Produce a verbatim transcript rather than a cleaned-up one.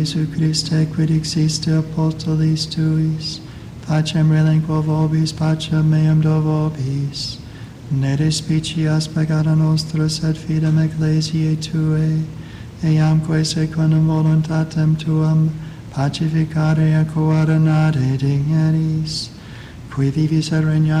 Jesu Christe, quid existe apostolis tuis, pacem relinquo vobis, pacem meam do vobis. Ne despicias peccata nostra, sed fidem ecclesiae Tuae, eamque secundum voluntatem Tuam, pacificare et coordinare digneris, qui vivis et regnat